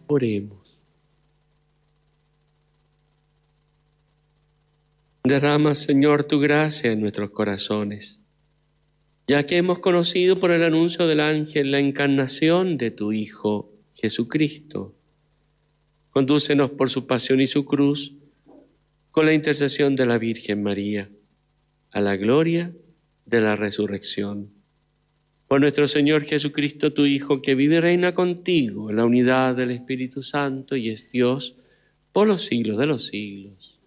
Oremos. Derrama, Señor, tu gracia en nuestros corazones, ya que hemos conocido por el anuncio del ángel la encarnación de tu Hijo, Jesucristo. Condúcenos por su pasión y su cruz, con la intercesión de la Virgen María, a la gloria de la resurrección. Por nuestro Señor Jesucristo, tu Hijo, que vive y reina contigo en la unidad del Espíritu Santo y es Dios por los siglos de los siglos.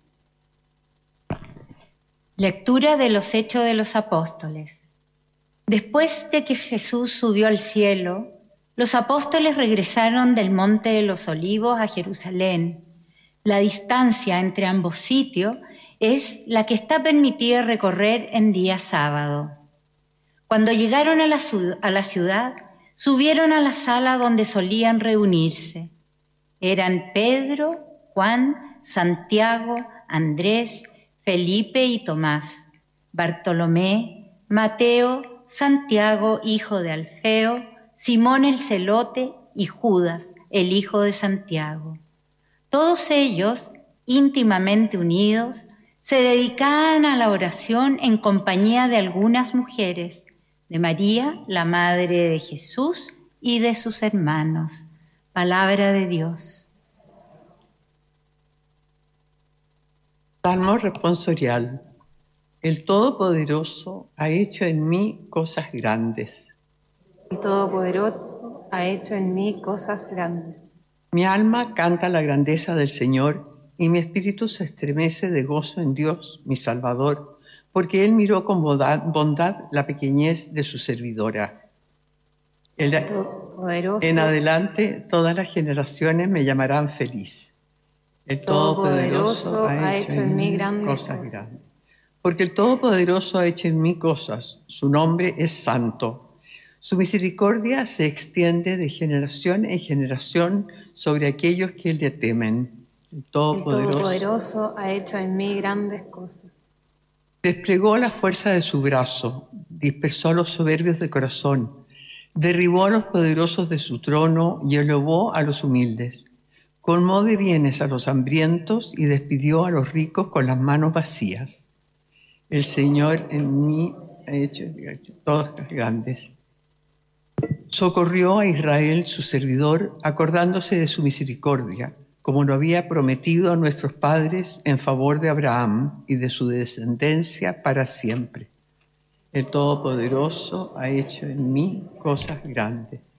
Lectura de los Hechos de los Apóstoles. Después de que Jesús subió al cielo, los apóstoles regresaron del Monte de los Olivos a Jerusalén. La distancia entre ambos sitios es la que está permitida recorrer en día sábado. Cuando llegaron a la ciudad, subieron a la sala donde solían reunirse. Eran Pedro, Juan, Santiago, Andrés, Felipe y Tomás, Bartolomé, Mateo, Santiago, hijo de Alfeo, Simón el Celote y Judas, el hijo de Santiago. Todos ellos, íntimamente unidos, se dedicaban a la oración en compañía de algunas mujeres, de María, la madre de Jesús, y de sus hermanos. Palabra de Dios. Salmo responsorial. El Todopoderoso ha hecho en mí cosas grandes. El Todopoderoso ha hecho en mí cosas grandes. Mi alma canta la grandeza del Señor y mi espíritu se estremece de gozo en Dios, mi Salvador, porque Él miró con bondad la pequeñez de su servidora. En adelante todas las generaciones me llamarán feliz. El Todopoderoso ha hecho en mí grandes cosas. Porque el Todopoderoso ha hecho en mí cosas. Su nombre es santo. Su misericordia se extiende de generación en generación sobre aquellos que le temen. El Todopoderoso ha hecho en mí grandes cosas. Desplegó la fuerza de su brazo, dispersó a los soberbios de corazón, derribó a los poderosos de su trono y elevó a los humildes. Colmó de bienes a los hambrientos y despidió a los ricos con las manos vacías. El Señor en mí ha hecho todas las grandes. Socorrió a Israel, su servidor, acordándose de su misericordia, como lo había prometido a nuestros padres en favor de Abraham y de su descendencia para siempre. El Todopoderoso ha hecho en mí cosas grandes.